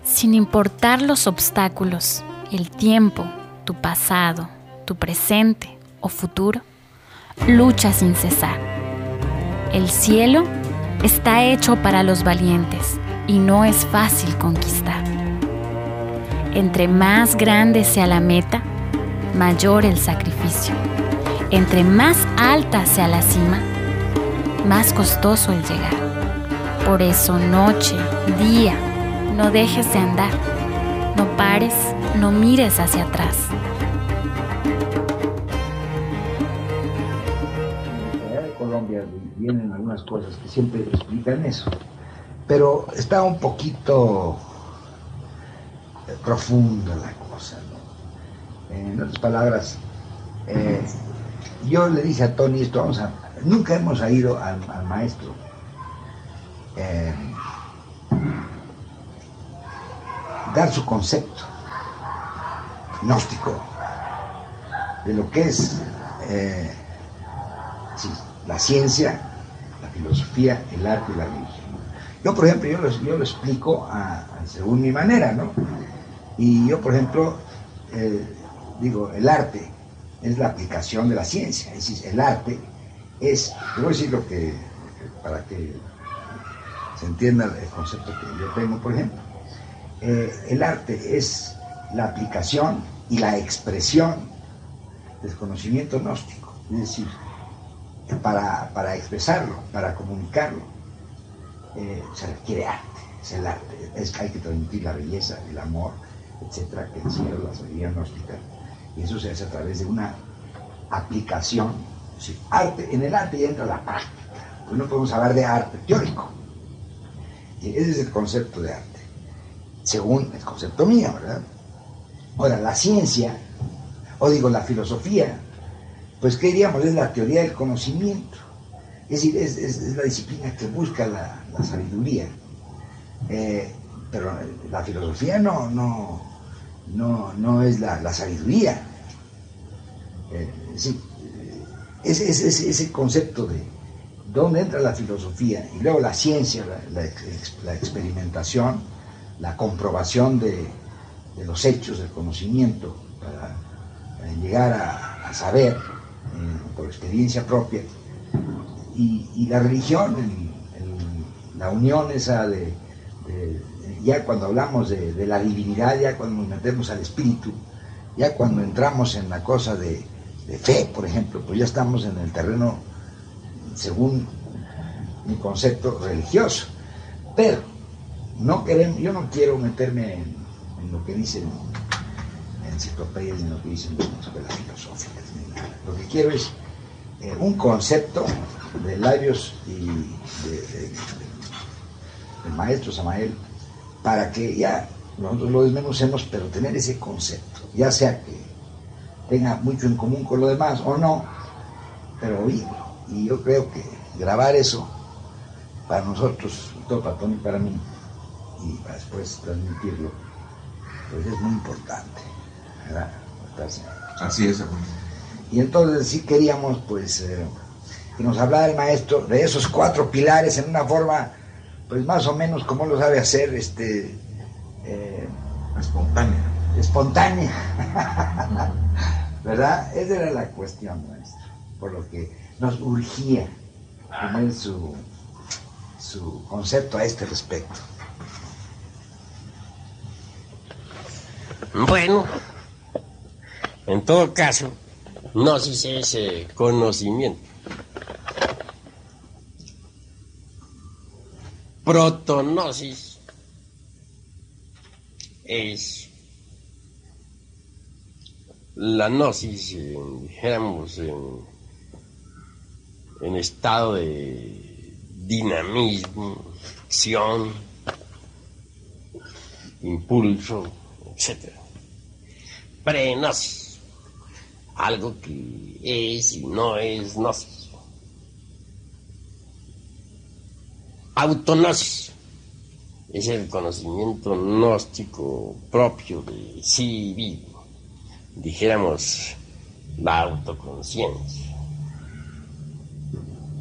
Sin importar los obstáculos, el tiempo, tu pasado, tu presente o futuro, lucha sin cesar. El cielo está hecho para los valientes y no es fácil conquistar. Entre más grande sea la meta, mayor el sacrificio. Entre más alta sea la cima, más costoso el llegar. Por eso, noche, día, no dejes de andar. No pares, no mires hacia atrás. De Colombia vienen algunas cosas que siempre explican eso, pero está un poquito profunda la cosa, ¿no? En otras palabras, yo le dije a Tony esto, nunca hemos ido al maestro dar su concepto gnóstico de lo que es la ciencia, la filosofía, el arte y la religión. Yo, por ejemplo, yo lo explico según mi manera, ¿no? Y yo, por ejemplo, digo, el arte es la aplicación de la ciencia, es decir, el arte es, te voy a decir lo que, para que se entienda el concepto que yo tengo, por ejemplo, el arte es la aplicación y la expresión del conocimiento gnóstico, es decir, para expresarlo, para comunicarlo, se requiere arte, es el arte, hay que transmitir la belleza, el amor, etcétera, que enseña la sabiduría gnóstica, y eso se hace a través de una aplicación. Sí, en el arte ya entra la práctica, pues no podemos hablar de arte teórico, y ese es el concepto de arte, según el concepto mío, ¿verdad? Ahora, la ciencia, la filosofía, pues ¿qué diríamos? Es la teoría del conocimiento, es decir, es la disciplina que busca la sabiduría, pero la filosofía no es la sabiduría. Ese concepto de dónde entra la filosofía y luego la ciencia, la experimentación, la comprobación de los hechos, del conocimiento, para llegar a saber por experiencia propia, y la religión, la unión esa ya cuando hablamos de la divinidad, ya cuando nos metemos al espíritu, ya cuando entramos en la cosa de fe, por ejemplo, pues ya estamos en el terreno, según mi concepto, religioso. Pero yo no quiero meterme en lo que dicen enciclopedias, en lo que dicen las escuelas filosóficas, ni nada. Lo que quiero es un concepto de labios y del maestro Samael, para que ya nosotros lo desmenucemos, pero tener ese concepto, ya sea que tenga mucho en común con lo demás o no, pero oírlo. Y yo creo que grabar eso para nosotros, todo para Tony y para mí, y para después transmitirlo, pues es muy importante, ¿verdad? Así es, hermano. Y entonces sí queríamos, pues, que nos hablara el maestro de esos 4 pilares en una forma, pues más o menos como lo sabe hacer, espontánea, ¿verdad? Esa era la cuestión, maestro, por lo que nos urgía tener su concepto a este respecto. Bueno, en todo caso, gnosis es conocimiento. Protognosis es la gnosis, dijéramos, en estado de dinamismo, acción, impulso, etc. Prenosis, algo que es y no es gnosis. Autognosis es el conocimiento gnóstico propio de sí mismo, dijéramos la autoconciencia.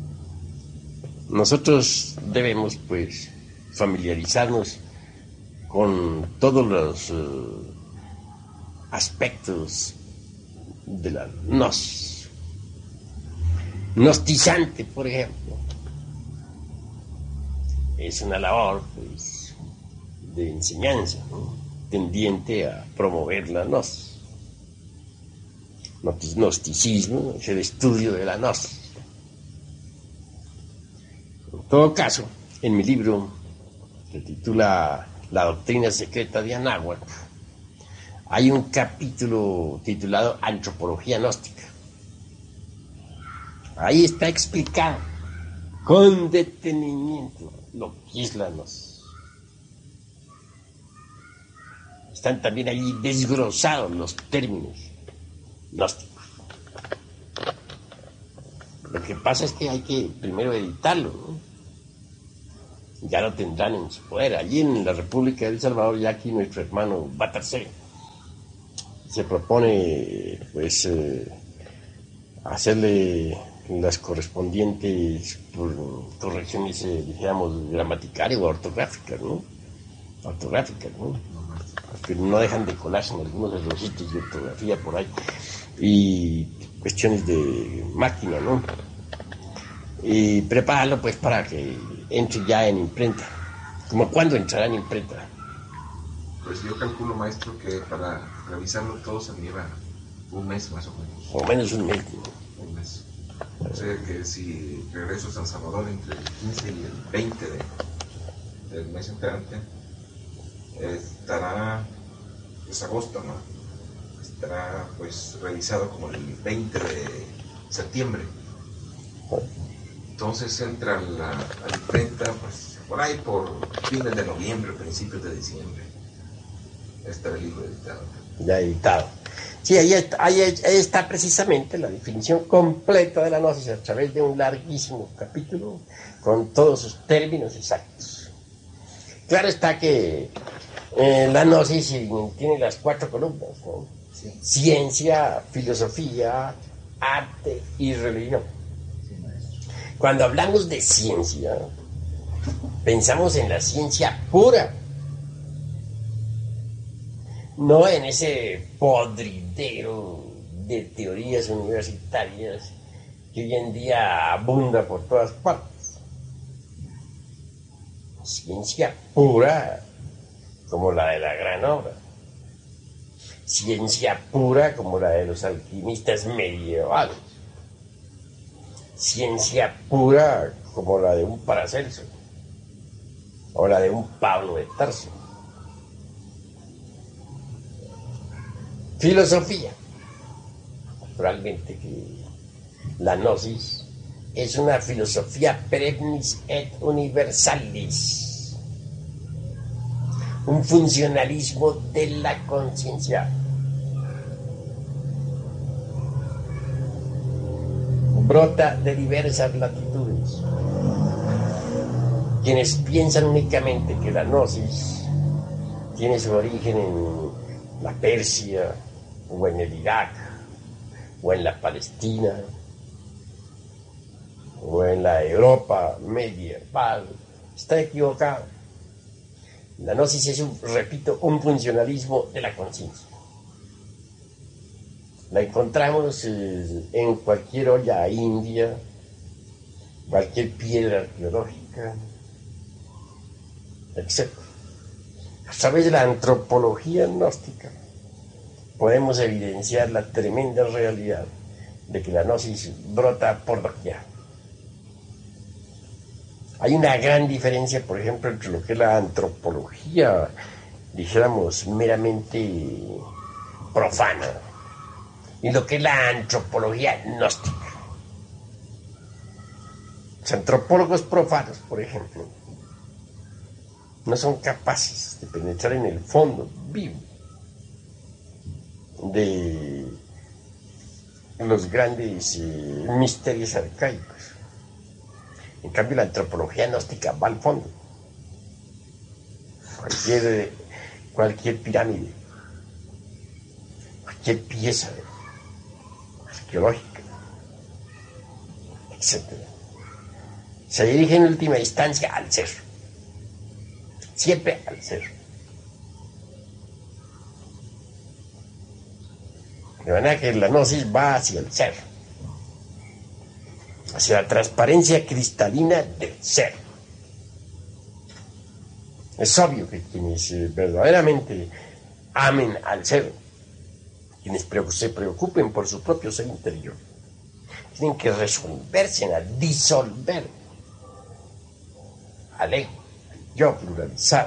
Nosotros debemos, pues, familiarizarnos con todos los aspectos de la gnosis. Gnosticante, por ejemplo, es una labor pues, de enseñanza, ¿no? Tendiente a promover la gnosis. Gnosticismo es el estudio de la gnosis. En todo caso, en mi libro, que titula La doctrina secreta de Anáhuac, hay un capítulo titulado Antropología gnóstica. Ahí está explicado con detenimiento lo que es la gnosis. Están también allí desglosados los términos gnósticos. Lo que pasa es que hay que primero editarlo, ¿no? Ya lo tendrán en su poder. Allí en la República de El Salvador, ya aquí nuestro hermano Batarse se propone pues hacerle las correspondientes correcciones, dijéramos, gramaticales o ortográficas, ¿no? Ortográficas, ¿no? Porque no dejan de colarse en algunos errorcitos de ortografía por ahí. Y cuestiones de máquina, ¿no? Y prepararlo pues para que entre ya en imprenta. ¿Cómo cuándo entrará en imprenta? Pues yo calculo, maestro, que para revisarlo todo se me lleva un mes más o menos. O menos un mes, ¿no? Un mes. O sea que si regreso a San Salvador entre el 15 y el 20 del mes entrante, estará, es agosto, ¿no? Estará pues revisado como el 20 de septiembre. Entonces entra a la imprenta pues por ahí por fines de noviembre, principios de diciembre. Estará el libro editado. Ya editado. Sí, ahí está precisamente la definición completa de la gnosis a través de un larguísimo capítulo con todos sus términos exactos. Claro está que la gnosis tiene las 4 columnas, ¿no? Sí. Ciencia, filosofía, arte y religión. Sí, maestro. Cuando hablamos de ciencia, pensamos en la ciencia pura, no en ese podridero de teorías universitarias que hoy en día abunda por todas partes. Ciencia pura como la de la gran obra. Ciencia pura como la de los alquimistas medievales. Ciencia pura como la de un Paracelso o la de un Pablo de Tarso. Filosofía. Naturalmente que la gnosis es una filosofía perennis et universalis, un funcionalismo de la conciencia. Brota de diversas latitudes. Quienes piensan únicamente que la gnosis tiene su origen en la Persia, o en el Irak, o en la Palestina, o en la Europa medieval, está equivocado. La gnosis es, repito, un funcionalismo de la conciencia. La encontramos en cualquier olla india, cualquier piedra arqueológica, etc. A través de la antropología gnóstica podemos evidenciar la tremenda realidad de que la gnosis brota por doquier. Hay una gran diferencia, por ejemplo, entre lo que es la antropología, dijéramos, meramente profana, y lo que es la antropología gnóstica. Los antropólogos profanos, por ejemplo, no son capaces de penetrar en el fondo vivo de los grandes misterios arcaicos. En cambio, la antropología gnóstica va al fondo. Cualquier pirámide, cualquier pieza arqueológica, etc. Se dirige en última instancia al ser. Siempre al ser. De manera que la gnosis va hacia el ser, hacia la transparencia cristalina del ser. Es obvio que quienes verdaderamente amen al ser, quienes se preocupen por su propio ser interior, tienen que resolverse a disolver al ego, al yo pluralizado.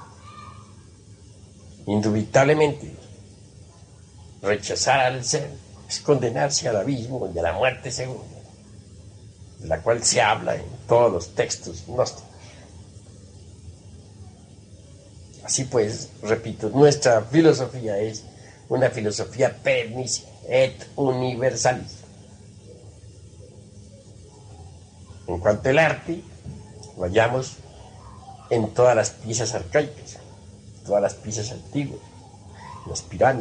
Indubitablemente, rechazar al ser es condenarse al abismo y a la muerte segunda, de la cual se habla en todos los textos gnósticos. Así pues, repito, nuestra filosofía es una filosofía pernicia et universalis. En cuanto al arte, vayamos en todas las piezas arcaicas, todas las piezas antiguas, las pirámides,